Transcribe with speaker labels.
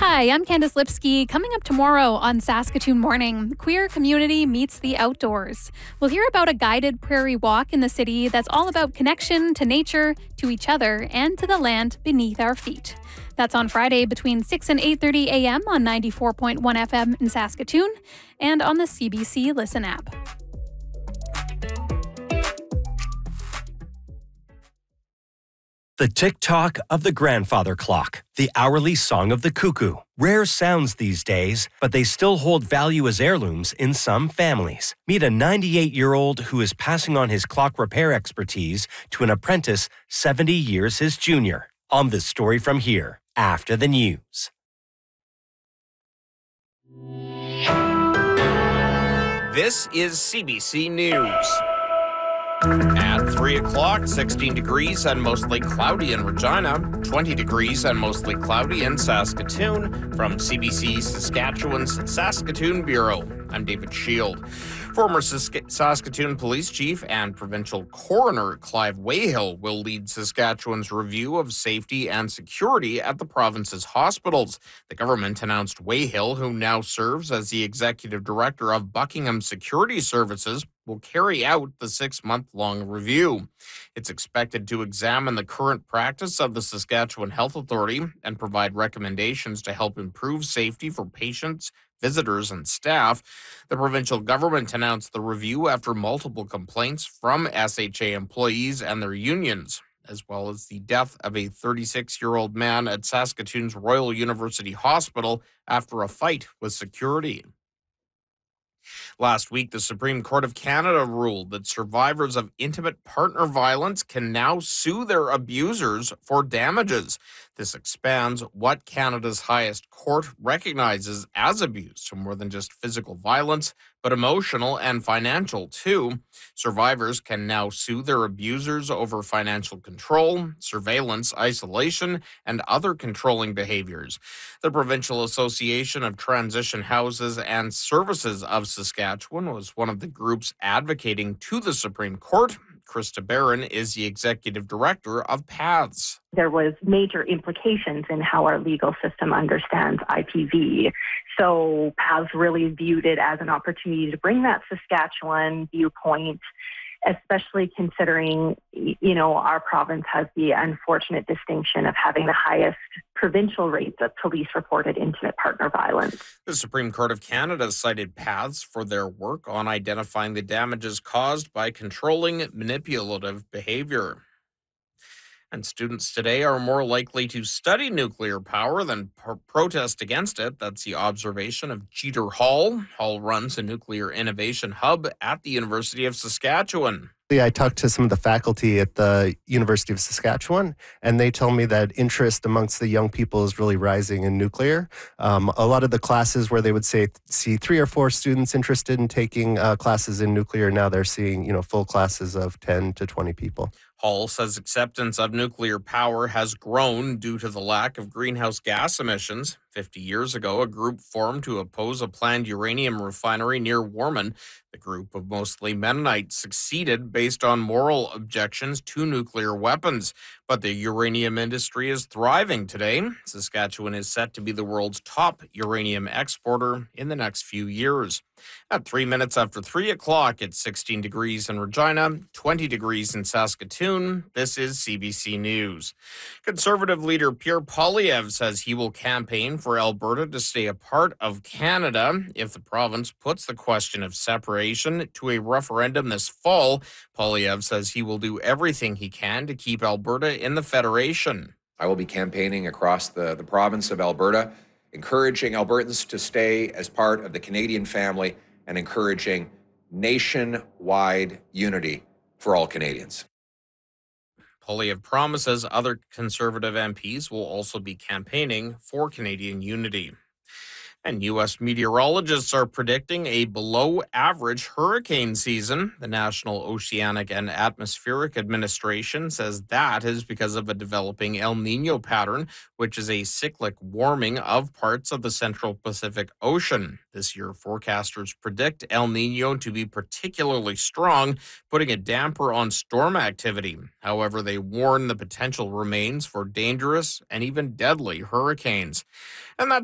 Speaker 1: Hi, I'm Candace Lipsky. Coming up tomorrow on Saskatoon Morning, queer community meets the outdoors. We'll hear about a guided prairie walk in the city that's all about connection to nature, to each other, and to the land beneath our feet. That's on Friday between 6 and 8:30 a.m. on 94.1 FM in Saskatoon and on the CBC Listen app.
Speaker 2: The tick-tock of the grandfather clock, the hourly song of the cuckoo. Rare sounds these days, but they still hold value as heirlooms in some families. Meet a 98-year-old who is passing on his clock repair expertise to an apprentice 70 years his junior. On This Story from Here, after the news.
Speaker 3: This is CBC News. At 3 o'clock, 16 degrees and mostly cloudy in Regina, 20 degrees and mostly cloudy in Saskatoon. From CBC Saskatchewan's Saskatoon Bureau, I'm David Shield. Former Saskatoon Police Chief and Provincial Coroner Clive Wayhill will lead Saskatchewan's review of safety and security at the province's hospitals. The government announced Wayhill, who now serves as the Executive Director of Buckingham Security Services, will carry out the 6-month-long review. It's expected to examine the current practice of the Saskatchewan Health Authority and provide recommendations to help improve safety for patients, visitors, and staff. The provincial government announced the review after multiple complaints from SHA employees and their unions, as well as the death of a 36-year-old man at Saskatoon's Royal University Hospital after a fight with security. Last week, the Supreme Court of Canada ruled that survivors of intimate partner violence can now sue their abusers for damages. This expands what Canada's highest court recognizes as abuse to more than just physical violence, but emotional and financial too. Survivors can now sue their abusers over financial control, surveillance, isolation, and other controlling behaviors. The Provincial Association of Transition Houses and Services of Saskatchewan was one of the groups advocating to the Supreme Court. Krista Barron is the executive director of PATHS.
Speaker 4: There was major implications in how our legal system understands IPV. So PATHS really viewed it as an opportunity to bring that Saskatchewan viewpoint, especially considering, our province has the unfortunate distinction of having the highest provincial rates of police-reported intimate partner violence.
Speaker 3: The Supreme Court of Canada cited PATHS for their work on identifying the damages caused by controlling manipulative behavior. And students today are more likely to study nuclear power than protest against it. That's the observation of Jeter Hall. Hall runs a nuclear innovation hub at the University of Saskatchewan.
Speaker 5: I talked to some of the faculty at the University of Saskatchewan, and they tell me that interest amongst the young people is really rising in nuclear. A lot of the classes where they would see 3 or 4 students interested in taking classes in nuclear, now they're seeing, full classes of 10 to 20 people.
Speaker 3: Hall says acceptance of nuclear power has grown due to the lack of greenhouse gas emissions. 50 years ago, a group formed to oppose a planned uranium refinery near Warman. The group of mostly Mennonites succeeded based on moral objections to nuclear weapons. But the uranium industry is thriving today. Saskatchewan is set to be the world's top uranium exporter in the next few years. At 3 minutes after 3 o'clock, it's 16 degrees in Regina, 20 degrees in Saskatoon. This is CBC News. Conservative leader Pierre Poilievre says he will campaign for Alberta to stay a part of Canada if the province puts the question of separation to a referendum this fall. Poilievre says he will do everything he can to keep Alberta in the Federation.
Speaker 6: I will be campaigning across the province of Alberta, encouraging Albertans to stay as part of the Canadian family and encouraging nationwide unity for all Canadians.
Speaker 3: Poilievre promises other Conservative MPs will also be campaigning for Canadian unity. And U.S. meteorologists are predicting a below-average hurricane season. The National Oceanic and Atmospheric Administration says that is because of a developing El Niño pattern, which is a cyclic warming of parts of the Central Pacific Ocean. This year, forecasters predict El Niño to be particularly strong, putting a damper on storm activity. However, they warn the potential remains for dangerous and even deadly hurricanes. And that's